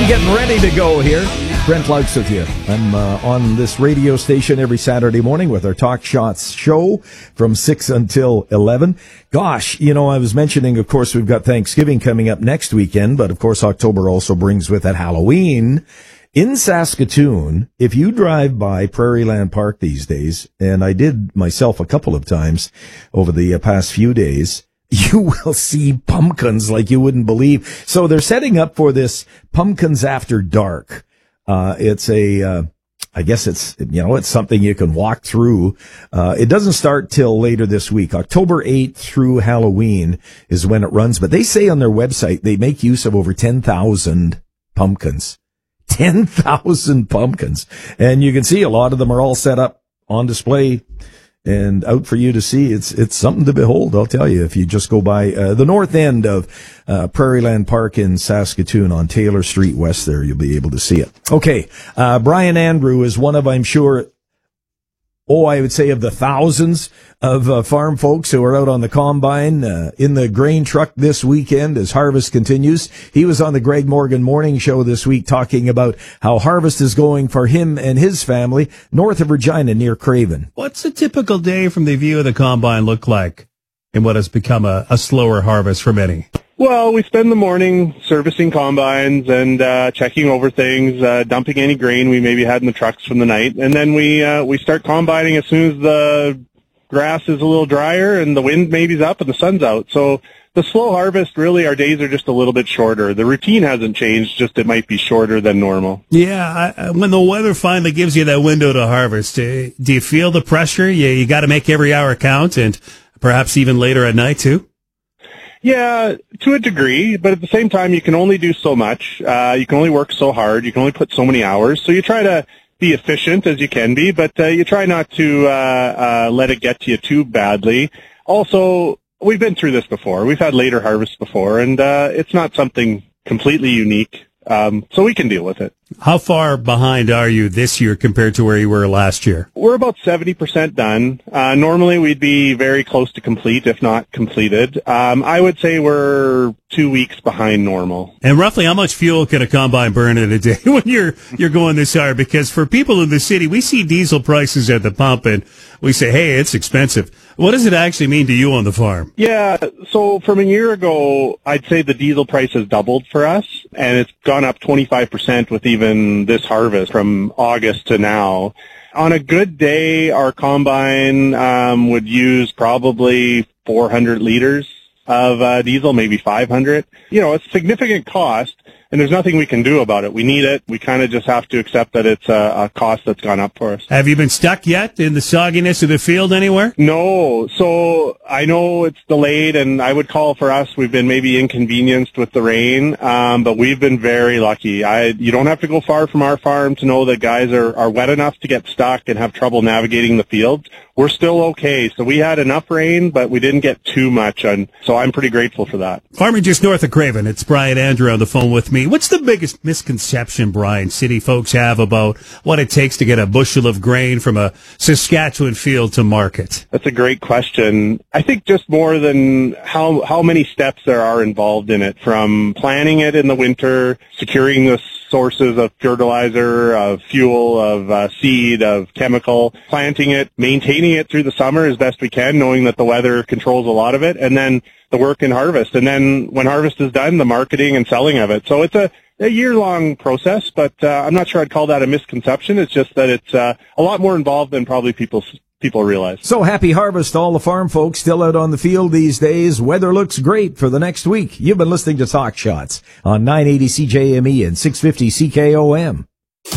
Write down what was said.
getting ready to go here. Brent Laux with you. I'm on this radio station every Saturday morning with our Talk Shots show from 6 until 11. Gosh, you know, I was mentioning, of course, we've got Thanksgiving coming up next weekend, but of course October also brings with it Halloween. In Saskatoon, if you drive by Prairieland Park these days, and I did myself a couple of times over the past few days, you will see pumpkins like you wouldn't believe. So they're setting up for this Pumpkins After Dark. It's I guess it's something you can walk through. It doesn't start till later this week. October 8th through Halloween is when it runs. But they say on their website they make use of over 10,000 pumpkins. 10,000 pumpkins. And you can see a lot of them are all set up on display and out for you to see. It's something to behold, I'll tell you, if you just go by the north end of Prairieland Park in Saskatoon on Taylor Street West there, you'll be able to see it. Okay, Brian Andrew is one of, I'm sure, I would say of the thousands of farm folks who are out on the combine in the grain truck this weekend as harvest continues. He was on the Greg Morgan Morning Show this week talking about how harvest is going for him and his family north of Regina near Craven. What's a typical day from the view of the combine look like in what has become a slower harvest for many? Well, we spend the morning servicing combines and checking over things, dumping any grain we maybe had in the trucks from the night, and then we start combining as soon as the grass is a little drier and the wind maybe's up and the sun's out. So the slow harvest, really, our days are just a little bit shorter. The routine hasn't changed, just it might be shorter than normal. Yeah, when the weather finally gives you that window to harvest, do you feel the pressure? You got to make every hour count, and perhaps even later at night too? Yeah, to a degree, but at the same time, you can only do so much. You can only work so hard. You can only put so many hours. So you try to be efficient as you can be, but you try not to let it get to you too badly. Also, we've been through this before. We've had later harvests before, and it's not something completely unique. So we can deal with it. How far behind are you this year compared to where you were last year? We're about 70% done. Normally we'd be very close to complete, if not completed. I would say we're 2 weeks behind normal. And roughly how much fuel can a combine burn in a day when you're going this hard? Because for people in the city, we see diesel prices at the pump and we say, hey, it's expensive. What does it actually mean to you on the farm? Yeah, so from a year ago, I'd say the diesel price has doubled for us, and it's gone up 25% with even this harvest from August to now. On a good day, our combine would use probably 400 liters of diesel, maybe 500. You know, it's a significant cost, and there's nothing we can do about it. We need it. We kind of just have to accept that it's a cost that's gone up for us. Have you been stuck yet in the sogginess of the field anywhere? No. So I know it's delayed, and I would call for us, we've been maybe inconvenienced with the rain, but we've been very lucky. You don't have to go far from our farm to know that guys are wet enough to get stuck and have trouble navigating the fields. We're still okay. So we had enough rain, but we didn't get too much, and so I'm pretty grateful for that. Farming just north of Craven, it's Brian Andrew on the phone with me. What's the biggest misconception, Brian, city folks have about what it takes to get a bushel of grain from a Saskatchewan field to market? That's a great question. I think just more than how many steps there are involved in it, from planning it in the winter, securing the sources of fertilizer, of fuel, of seed, of chemical, planting it, maintaining it through the summer as best we can, knowing that the weather controls a lot of it, and then the work in harvest. And then when harvest is done, the marketing and selling of it. So it's a year-long process, but I'm not sure I'd call that a misconception. It's just that it's a lot more involved than probably people realize. So happy harvest to all the farm folks still out on the field these days. Weather looks great for the next week. You've been listening to Talk Shots on 980 CJME and 650 CKOM.